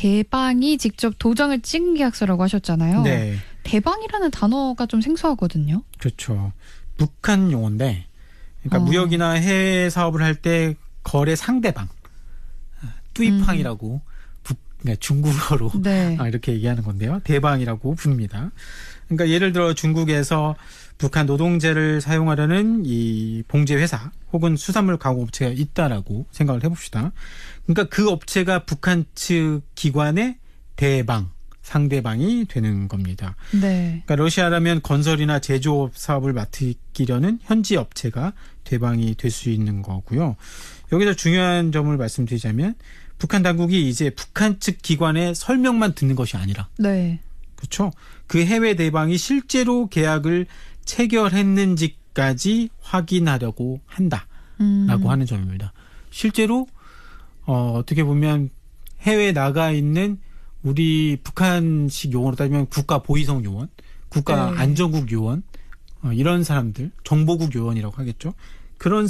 대방이 직접 도장을 찍은 계약서라고 하셨잖아요. 네. 대방이라는 단어가 좀 생소하거든요. 그렇죠. 북한 용어인데, 그러니까 무역이나 해외 사업을 할 때 거래 상대방, 뚜이팡이라고 그러니까 중국어로 네. 이렇게 얘기하는 건데요. 대방이라고 부릅니다. 그러니까 예를 들어 중국에서 북한 노동자를 사용하려는 이 봉제 회사 혹은 수산물 가공업체가 있다라고 생각을 해봅시다. 그러니까 그 업체가 북한 측 기관의 대방, 상대방이 되는 겁니다. 네. 그러니까 러시아라면 건설이나 제조업 사업을 맡기려는 현지 업체가 대방이 될 수 있는 거고요. 여기서 중요한 점을 말씀드리자면 북한 당국이 이제 북한 측 기관의 설명만 듣는 것이 아니라 네. 그렇죠. 그 해외 대방이 실제로 계약을 체결했는지까지 확인하려고 한다라고 하는 점입니다. 실제로 어떻게 보면 해외에 나가 있는 우리 북한식 용어로 따지면 국가보위성 요원, 국가안전국 요원 이런 사람들, 정보국 요원이라고 하겠죠. 그런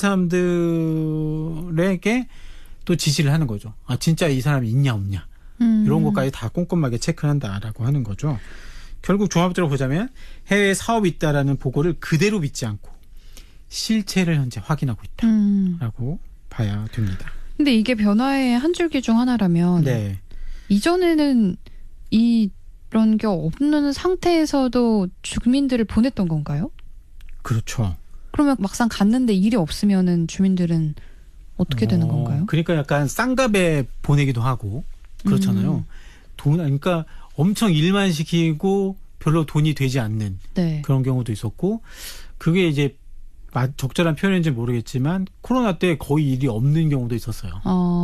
사람들에게 또 지시를 하는 거죠. 진짜 이 사람이 있냐 없냐 이런 것까지 다 꼼꼼하게 체크한다라고 하는 거죠. 결국 종합적으로 보자면 해외에 사업이 있다라는 보고를 그대로 믿지 않고 실체를 현재 확인하고 있다라고 봐야 됩니다. 근데 이게 변화의 한 줄기 중 하나라면 네. 이전에는 이런 게 없는 상태에서도 주민들을 보냈던 건가요? 그렇죠. 그러면 막상 갔는데 일이 없으면은 주민들은 어떻게 되는 건가요? 그러니까 약간 쌍갑에 보내기도 하고 그렇잖아요. 그러니까 엄청 일만 시키고 별로 돈이 되지 않는 네. 그런 경우도 있었고 그게 이제 적절한 표현인지 모르겠지만 코로나 때 거의 일이 없는 경우도 있었어요.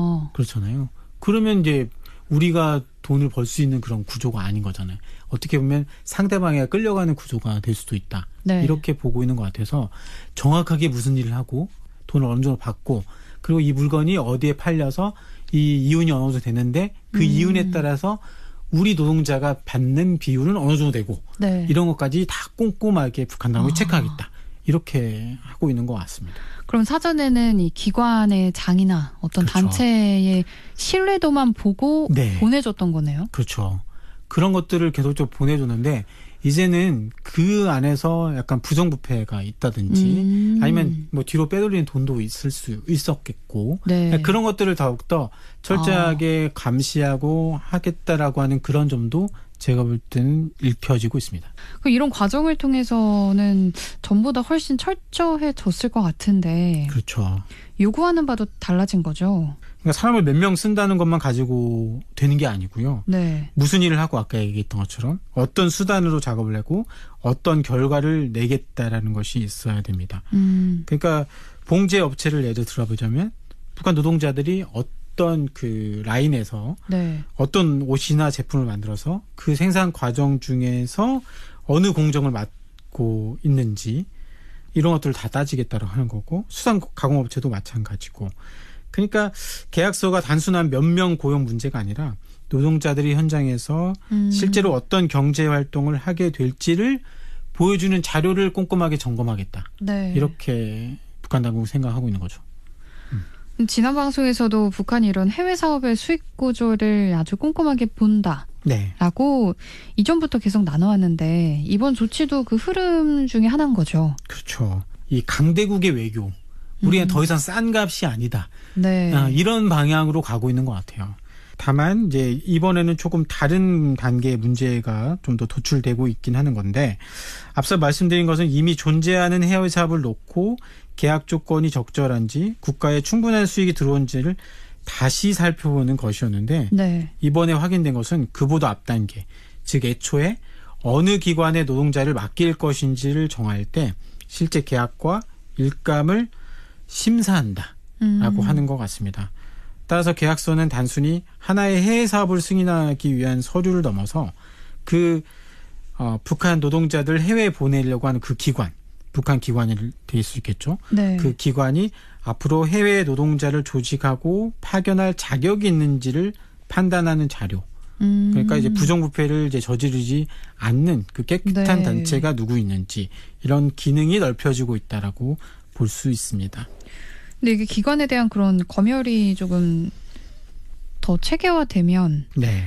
그렇잖아요. 그러면 이제 우리가 돈을 벌 수 있는 그런 구조가 아닌 거잖아요. 어떻게 보면 상대방에 끌려가는 구조가 될 수도 있다. 네. 이렇게 보고 있는 것 같아서 정확하게 무슨 일을 하고 돈을 어느 정도 받고 그리고 이 물건이 어디에 팔려서 이 이윤이 어느 정도 되는데 그 이윤에 따라서 우리 노동자가 받는 비율은 어느 정도 되고 네. 이런 것까지 다 꼼꼼하게 북한 당국이 체크하겠다. 이렇게 하고 있는 것 같습니다. 그럼 사전에는 이 기관의 장이나 어떤 그렇죠. 단체의 신뢰도만 보고 네. 보내줬던 거네요. 그렇죠. 그런 것들을 계속적으로 보내줬는데 이제는 그 안에서 약간 부정부패가 있다든지 아니면 뭐 뒤로 빼돌리는 돈도 있을 수 있었겠고 네. 그런 것들을 더욱더 철저하게 감시하고 하겠다라고 하는 그런 점도 제가 볼 때는 읽혀지고 있습니다. 이런 과정을 통해서는 전보다 훨씬 철저해졌을 것 같은데 그렇죠. 요구하는 바도 달라진 거죠. 그러니까 사람을 몇 명 쓴다는 것만 가지고 되는 게 아니고요. 네. 무슨 일을 하고 아까 얘기했던 것처럼 어떤 수단으로 작업을 하고 어떤 결과를 내겠다라는 것이 있어야 됩니다. 그러니까 봉제 업체를 예를 들어보자면 북한 노동자들이 어떤 그 라인에서 네. 어떤 옷이나 제품을 만들어서 그 생산 과정 중에서 어느 공정을 맡고 있는지 이런 것들을 다 따지겠다고 하는 거고 수산 가공업체도 마찬가지고 그러니까 계약서가 단순한 몇 명 고용 문제가 아니라 노동자들이 현장에서 실제로 어떤 경제 활동을 하게 될지를 보여주는 자료를 꼼꼼하게 점검하겠다. 네. 이렇게 북한 당국이 생각하고 있는 거죠. 지난 방송에서도 북한이 이런 해외 사업의 수익 구조를 아주 꼼꼼하게 본다. 네. 라고 이전부터 계속 나눠왔는데 이번 조치도 그 흐름 중에 하나인 거죠. 그렇죠. 이 강대국의 외교. 우리는 더 이상 싼 값이 아니다. 네. 이런 방향으로 가고 있는 것 같아요. 다만 이제 이번에는 조금 다른 단계의 문제가 좀 더 도출되고 있긴 하는 건데 앞서 말씀드린 것은 이미 존재하는 해외 사업을 놓고 계약 조건이 적절한지 국가에 충분한 수익이 들어온지를 다시 살펴보는 것이었는데 네. 이번에 확인된 것은 그보다 앞단계, 즉 애초에 어느 기관에 노동자를 맡길 것인지를 정할 때 실제 계약과 일감을 심사한다라고 하는 것 같습니다. 따라서 계약서는 단순히 하나의 해외 사업을 승인하기 위한 서류를 넘어서 그 북한 노동자들 해외에 보내려고 하는 그 기관, 북한 기관이 될 수 있겠죠. 네. 그 기관이 앞으로 해외 노동자를 조직하고 파견할 자격이 있는지를 판단하는 자료. 그러니까 이제 부정부패를 이제 저지르지 않는 그 깨끗한 네. 단체가 누구 있는지 이런 기능이 넓혀지고 있다라고 볼 수 있습니다. 근데 이게 기관에 대한 그런 검열이 조금 더 체계화되면 네.